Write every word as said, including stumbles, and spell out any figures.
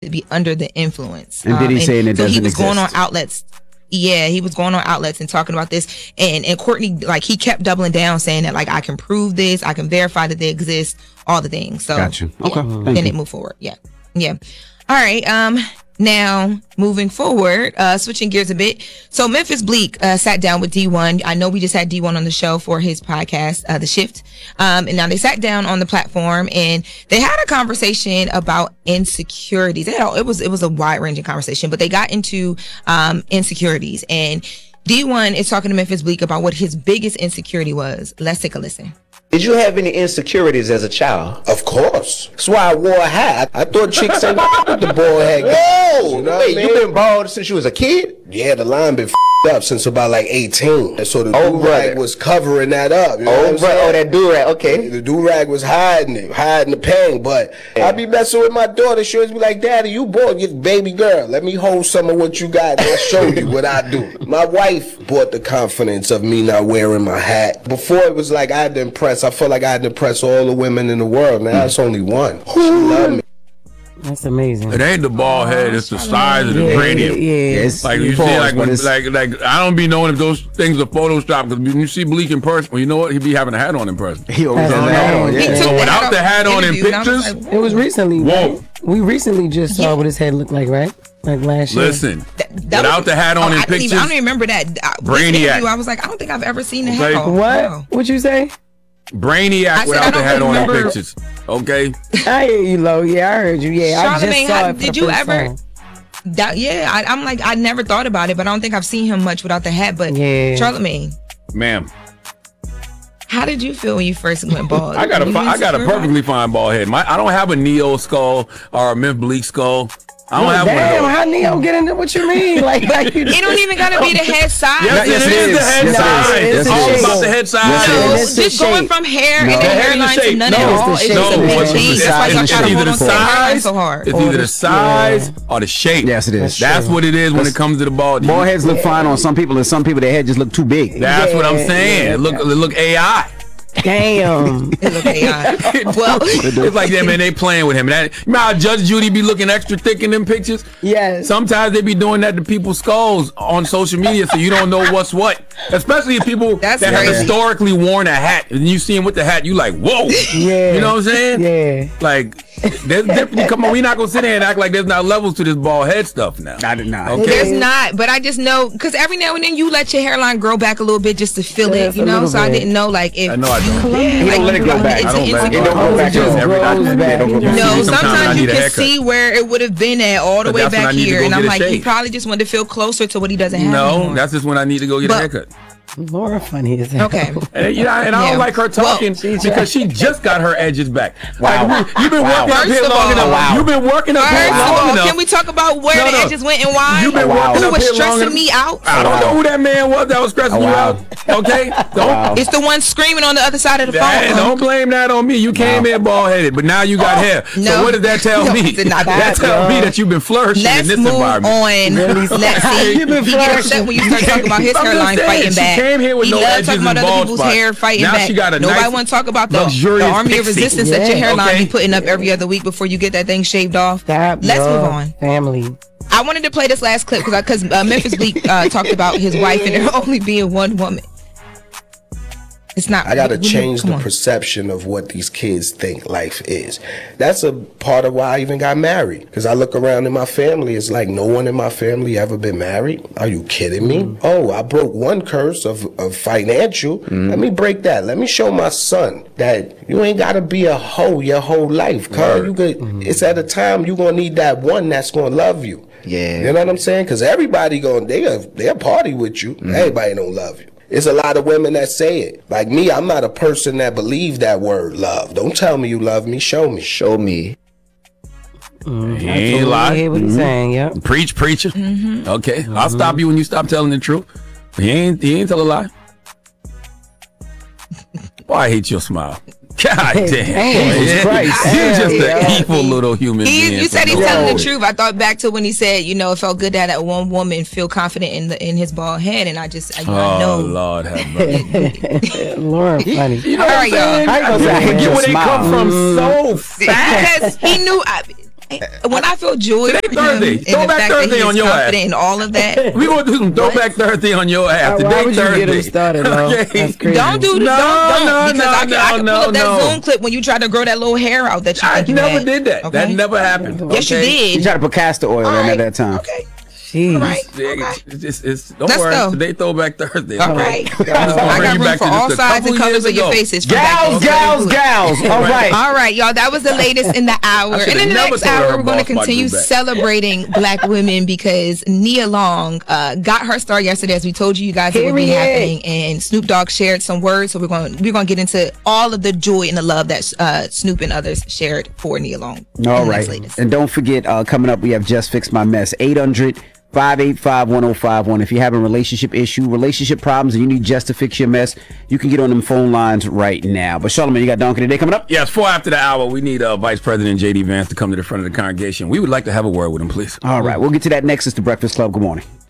to be under the influence. And did he um, say and it so doesn't he was exist? going on outlets. Yeah, he was going on outlets and talking about this. And, and Courtney, like, he kept doubling down saying that, like, I can prove this. I can verify that they exist, all the things. So, Got you. Okay. Yeah. Thank Then you. it moved forward. Yeah. Yeah. All right. Um, now, moving forward, uh, switching gears a bit. So Memphis Bleek uh, sat down with D one. I know we just had D one on the show for his podcast, uh, The Shift. Um, and now they sat down on the platform and they had a conversation about insecurities. They had, it was it was a wide ranging conversation, but they got into um, insecurities. And D one is talking to Memphis Bleek about what his biggest insecurity was. Let's take a listen. Did you have any insecurities as a child? Of course. That's why I wore a hat. I thought chicks ain't with the bald head. Whoa! You know Wait, what I mean? You been bald since you was a kid? Yeah, the line been f***ed up since about like eighteen. And so the Oh, do-rag brother. was covering that up. You know Oh, what I'm bro, saying? oh, that do-rag, okay. The do-rag was hiding it, hiding the pain. But I be messing with my daughter. She always be like, Daddy, you bald, you baby girl. Let me hold some of what you got and I'll show you what I do. My wife bought the confidence of me not wearing my hat. Before it was like I had to impress. I felt like I had to impress all the women in the world. Now it's only one. She love me. That's amazing. It ain't the bald head, it's the size of the Yeah, cranium. yeah, yeah. Yes. Like you Pause, see, like but when, it's- like like I don't be knowing if those things are photoshopped. Because when you see Bleek in person, well, you know what? He be having a hat on in person. He always That's has right. that on. He Yeah. took So the without hat the off hat on in interview, and I was pictures, like, It was recently. Whoa. Right? We recently just saw Yeah. what his head looked like, right? Like last year. listen, That- that without was- the hat on oh, in I didn't even- pictures, I don't even remember that. Uh, this Brainiac. interview, I was like, I don't think I've ever seen the Okay. hat off. What? Wow. What you say? I brainiac said, I without the don't hat on in remember- pictures. Okay, I hear you, Lo. Yeah, I heard you. Yeah, I just Charlamagne, saw how- it for did the you first ever- time. That, yeah, I, I'm like, I never thought about it, but I don't think I've seen him much without the hat. But Yeah. Charlamagne, ma'am. how did you feel when you first went bald? I got a Were you fi- I got a insecure about perfectly fine bald head. My I don't have a Neo skull or a Memphis Bleek skull. I don't have Damn, one of how Neo get into what you mean? Like, like you it? It don't even gotta be the head size. those. Yes, Yes, it it is is. the head Yes, it size. is. It's Yes, it all is. about the head size. Yes, it No, is. It's the just going shape. from hair No. and the The head hairline and the to shape. none No, at all. it's It's the just a shape. big No, it's change. the That's why size y'all and the gotta shape. hold on to the hairline Size. so hard. It's Or either the- the size or the shape. Yes, it is. That's what it is when it comes to the bald. Bald heads look fine on some people, and some people their head just look too big. That's what I'm Yeah, saying. yeah. It look, it look A I. Damn. It look A I. Well, It's like that, man. They playing with him. That, you know how Judge Judy be looking extra thick in them pictures? Yes. Sometimes they be doing that to people's skulls on social media, so you don't know what's what. Especially if people That's that have crazy. historically worn a hat, and you see him with the hat, you like, whoa. Yeah. You know what I'm saying? Yeah. Like, there's different. Come on, we not gonna sit there and act like there's not levels to this bald head stuff now. I did not. Okay. there's not, but I just know because every now and then you let your hairline grow back a little bit just to feel Yeah, it, it's you a know. little So I bit. didn't know like if I know I don't. Yeah, He like, don't let it you go know, back. it's I don't an let it insecure- go It don't go back. Just Every grows night. back. It don't go back. No, Sometimes I sometimes need you a can haircut. see where it would have been at all the But way that's when I back need to here, go and get I'm a like, he shave. probably just wanted to feel closer to what he doesn't have No, anymore. that's just when I need to go get But- a haircut. Laura funny as hell. Okay. And, you know, and I Yeah. don't like her talking Well, because she just got her edges back. Wow. Like, we- you've been Wow. working up First here of long all- enough. Wow. You've been working up here First of long all, enough. can we talk about where No, the no. edges went and why? You've been Wow. working Who up was here long stressing enough. me out? I don't know who that man was that was stressing Oh, you wow. out. Okay? Don't, Wow. It's the one screaming on the other side of the Hey, phone. don't blame that on me. You came in bald headed, but now you got hair. No. So what does that tell No, me? it did not. That tell me that you've been flourishing Let's in this move environment. on. Really Let's see. You've been He gets flourishing. upset when you start talking about his I'm just hairline saying, fighting she back. came here with he no loves edges talking about and other bald people's spots. hair fighting Now back. she got a Nobody nice, want to talk about the, the luxurious army of pixie. resistance that your Yeah. hairline Okay. be putting up every other week before you get that thing shaved off. Stop Let's your move on. Family. I wanted to play this last clip because because uh, Memphis Bleek uh, talked about his wife and there only being one woman. It's not. I gotta we- we- change come the on. perception of what these kids think life is. That's a part of why I even got married. Because I look around in my family, it's like no one in my family ever been married. Are you kidding me? Mm. Oh, I broke one curse of, of financial. Mm. Let me break that. Let me show my son that you ain't gotta be a hoe your whole life. Cause you could, Mm-hmm. it's at a time you gonna need that one that's gonna love you. Yeah. You know what I'm saying? Because everybody going they a, they'll party with you. Mm-hmm. Everybody don't love you. It's a lot of women that say it. Like me, I'm not a person that believes that word love. Don't tell me you love me. Show me. Show me. He I ain't totally lie. hear what he's saying. Yep. Preach, preacher. Mm-hmm. Okay, I'll stop you when you stop telling the truth. He ain't. He ain't tell a lie. Boy, I hate your smile. God damn. Damn, boy. Jesus Christ. You're just Yeah. an evil little human He, being. you said he's for no telling the reason. truth. I thought back to when he said, you know, it felt good to have that one woman feel confident in the in his bald head, and I just, I, I Oh know. Lord, have mercy. Laura funny. All right, y'all. I ain't gonna say I I hate forget your where they smile. come from so fast. Because he knew. I, when I feel joy Today for Thursday. him and the Throwback fact Thursday that he on is your ass. confident in all of that. We gonna do some throwback Thursday on your ass. Why Today would you Thursday. get him started, Lo? Okay. That's crazy. Don't do the No, don't, don't no, because no, I can, no, I can no, pull up that no. Zoom clip when you tried to grow that little hair out that you I think you never had. did that. Okay? That never happened. Yes, you okay? You did. tried to put castor oil All in right. at that time. Okay. Jeez. All right. It's, it's, it's, it's, don't Let's worry. go. Today throwback Thursday. All okay? right. I'm just gonna I bring got you room back for to all just a sides and couple colors years of your ago. faces. from back Gals, then. gals, gals. All right. All right, y'all. That was the latest in the hour. I And should've in the never next told her hour, her we're going to boss might continue do that. celebrating Black women because Nia Long uh, got her start yesterday. As we told you, you guys, it would be Period. happening. And Snoop Dogg shared some words, so we're going we're going to get into all of the joy and the love that uh, Snoop and others shared for Nia Long. All in the right. next latest. And don't forget, uh, coming up, we have Just Fix My Mess. eight hundred, five eight five, one oh five one. If you're having a relationship issue, relationship problems, and you need Just to fix your mess, you can get on them phone lines right now. But Charlamagne, you got Donkey Today coming up? Yes, four after the hour. We need uh, Vice President J D Vance to come to the front of the congregation. We would like to have a word with him, please. All right. We'll get to that next. It's the Breakfast Club. Good morning.